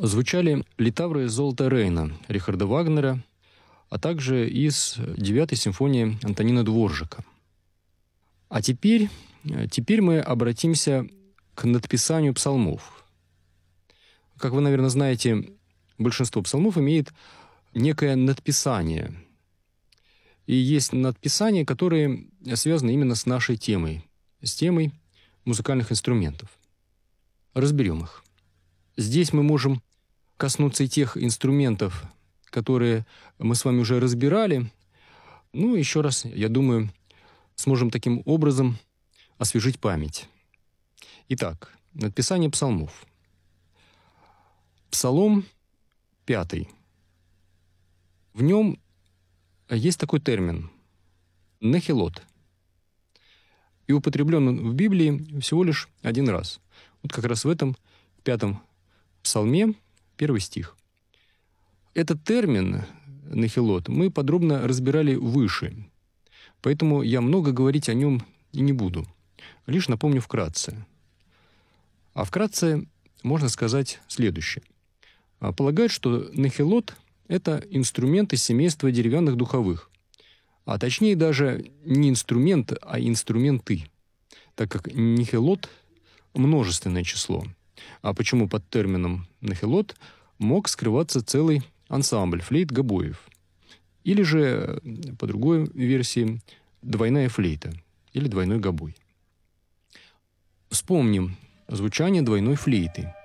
звучали литавры «Золото Рейна» Рихарда Вагнера, а также из 9-й симфонии Антонина Дворжака. А теперь мы обратимся к надписанию псалмов. Как вы, наверное, знаете, большинство псалмов имеет некое надписание. И есть надписания, которые связаны именно с нашей темой, с темой музыкальных инструментов. Разберем их. Здесь мы можем коснуться и тех инструментов, которые мы с вами уже разбирали. Ну, еще раз, я думаю, сможем таким образом освежить память. Итак, надписание псалмов. Псалом 5. В нем есть такой термин «нехилот». И употреблен он в Библии всего лишь один раз. Вот как раз в этом 5-м псалме, 1 стих. Этот термин «нехилот» мы подробно разбирали выше, поэтому я много говорить о нем и не буду. Лишь напомню вкратце. А вкратце можно сказать следующее. Полагают, что нехилот – это инструмент из семейства деревянных духовых, а точнее даже не инструмент, а инструменты, так как нехилот – множественное число. А почему под термином нехилот мог скрываться целый ансамбль флейт-гобоев? Или же, по другой версии, двойная флейта или двойной гобой. Вспомним звучание двойной флейты.